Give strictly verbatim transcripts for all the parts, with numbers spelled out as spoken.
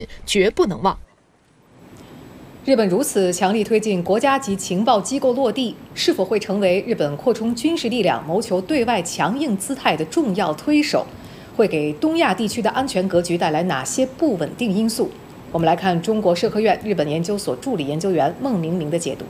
绝不能忘。 日本如此强力推进国家级情报机构落地，是否会成为日本扩充军事力量、谋求对外强硬姿态的重要推手？会给东亚地区的安全格局带来哪些不稳定因素？我们来看中国社科院日本研究所助理研究员孟明明的解读。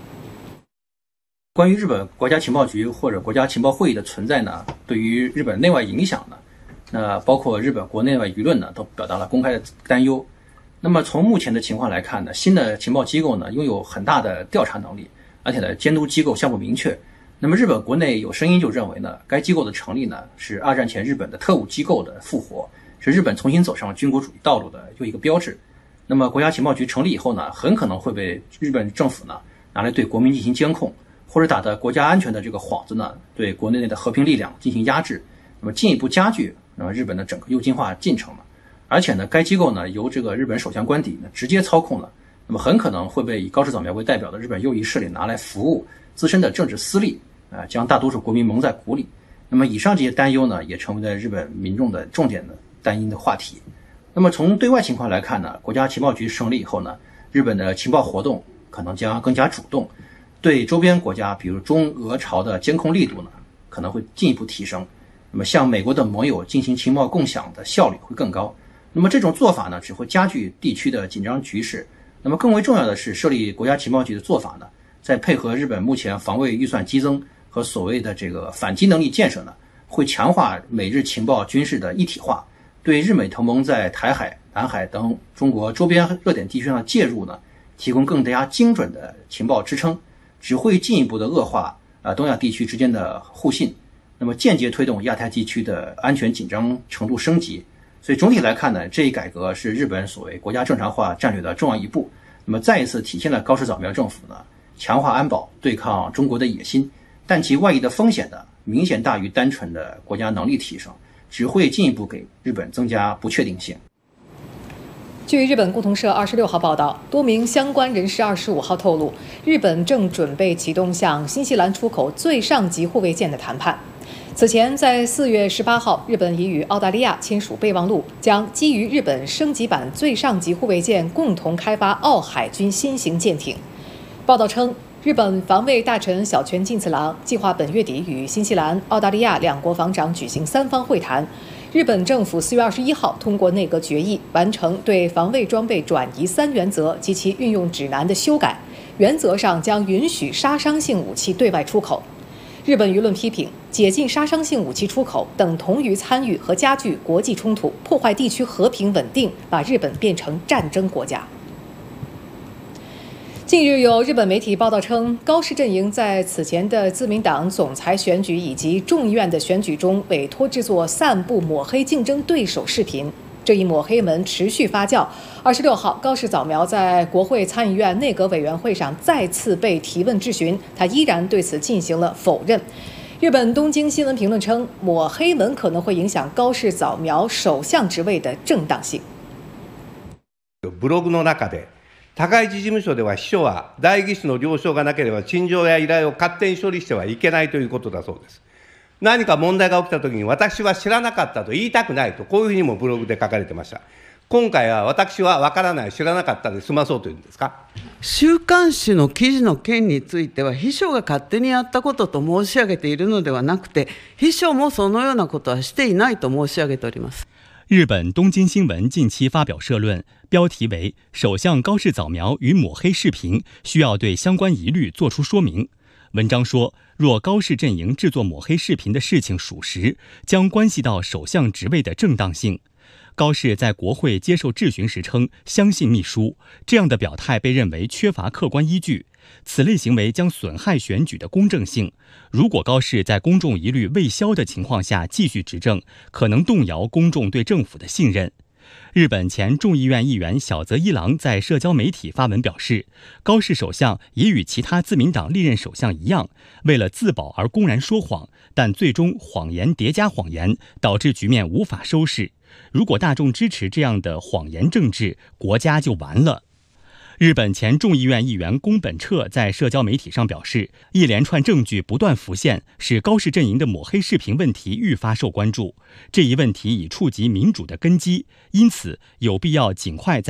关于日本国家情报局或者国家情报会议的存在呢，对于日本内外影响呢，那包括日本国内外舆论呢，都表达了公开的担忧。那么从目前的情况来看呢，新的情报机构呢拥有很大的调查能力，而且呢监督机构相不明确。那么日本国内有声音就认为呢，该机构的成立呢是二战前日本的特务机构的复活，是日本重新走上军国主义道路的又一个标志。那么国家情报局成立以后呢，很可能会被日本政府呢拿来对国民进行监控，或者打着国家安全的这个幌子呢，对国内的和平力量进行压制，那么进一步加剧那么日本的整个右倾化进程了。而且呢，该机构呢由这个日本首相官邸呢直接操控了，那么很可能会被以高市早苗为代表的日本右翼势力拿来服务自身的政治私利，啊，将大多数国民蒙在鼓里。那么以上这些担忧呢，也成为了日本民众的重点的担忧的话题。那么从对外情况来看呢，国家情报局成立以后呢，日本的情报活动可能将更加主动，对周边国家，比如中俄朝的监控力度呢，可能会进一步提升。那么向美国的盟友进行情报共享的效率会更高。那么这种做法呢，只会加剧地区的紧张局势。那么更为重要的是，设立国家情报局的做法呢，在配合日本目前防卫预算激增和所谓的这个反击能力建设呢，会强化美日情报军事的一体化，对日美同盟在台海、南海等中国周边热点地区上的介入呢，提供更加精准的情报支撑，只会进一步的恶化啊东亚地区之间的互信，那么间接推动亚太地区的安全紧张程度升级。所以总体来看呢，这一改革是日本所谓国家正常化战略的重要一步。那么再一次体现了高市早苗政府呢强化安保、对抗中国的野心，但其外溢的风险呢明显大于单纯的国家能力提升，只会进一步给日本增加不确定性。 据日本共同社二十六号报道，多名相关人士二十五号透露，日本正准备启动向新西兰出口最上级护卫舰的谈判。此前，在四月十八号，日本已与澳大利亚签署备忘录，将基于日本升级版最上级护卫舰共同开发澳海军新型舰艇。报道称，日本防卫大臣小泉进次郎计划本月底与新西兰、澳大利亚两国防长举行三方会谈。日本政府四月二十一号通过内阁决议，完成对防卫装备转移三原则及其运用指南的修改，原则上将允许杀伤性武器对外出口。日本舆论批评，解禁杀伤性武器出口等同于参与和加剧国际冲突，破坏地区和平稳定，把日本变成战争国家。近日有日本媒体报道称，高市阵营在此前的自民党总裁选举以及众议院的选举中委托制作散布抹黑竞争对手视频。这一抹黑门持续发酵。二十六号，高市早苗在国会参议院内阁委员会上再次被提问质询，他依然对此进行了否认。日本东京新闻评论称，抹黑门可能会影响高市早苗首相职位的正当性。 ブログの中で高市事務所では秘書は代議士の了承がなければ陳情や依頼を勝手に処理してはいけないということだそうです。何か問題が起きたときに私は知らなかったと言いたくないと、こういうふうにもブログで書かれてました。今回は私は分からない、知らなかったで済まそうというんですか。 週刊誌の記事の件については秘書が勝手にやったことと申し上げているのではなくて、秘書もそのようなことはしていないと申し上げております。 日本东京新闻近期发表社论，标题为“首相高市早苗与抹黑视频需要对相关疑虑作出说明”。文章说，若高市阵营制作抹黑视频的事情属实，将关系到首相职位的正当性。高市在国会接受质询时称相信秘书，这样的表态被认为缺乏客观依据。此类行为将损害选举的公正性。如果高市在公众疑虑未消的情况下继续执政，可能动摇公众对政府的信任。日本前众议院议员小泽一郎在社交媒体发文表示，高市首相也与其他自民党历任首相一样，为了自保而公然说谎，但最终谎言叠加谎言，导致局面无法收拾。如果大众支持这样的谎言政治，国家就完了。日本前众议院议员宫本彻在社交媒体上表示，一连串证据不断浮现，使高市阵营的抹黑视频问题愈发受关注。这一问题已触及民主的根基，因此有必要尽快在